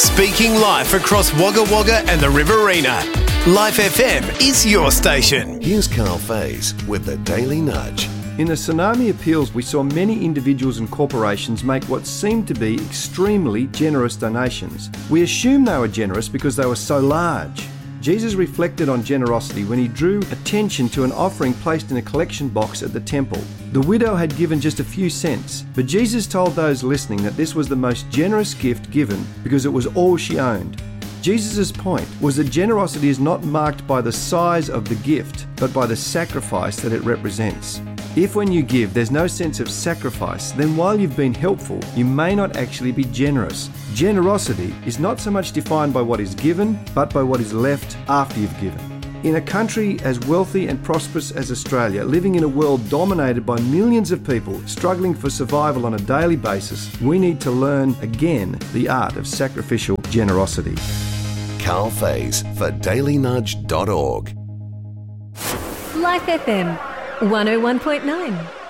Speaking life across Wagga Wagga and the Riverina. Life FM is your station. Here's Carl Faze with the Daily Nudge. In the tsunami appeals, we saw many individuals and corporations make what seemed to be extremely generous donations. We assumed they were generous because they were so large. Jesus reflected on generosity when he drew attention to an offering placed in a collection box at the temple. The widow had given just a few cents, but Jesus told those listening that this was the most generous gift given because it was all she owned. Jesus' point was that generosity is not marked by the size of the gift, but by the sacrifice that it represents. If when you give there's no sense of sacrifice, then while you've been helpful, you may not actually be generous. Generosity is not so much defined by what is given, but by what is left after you've given. In a country as wealthy and prosperous as Australia, living in a world dominated by millions of people struggling for survival on a daily basis, we need to learn again the art of sacrificial generosity. Carl Faze for dailynudge.org. Life FM 101.9.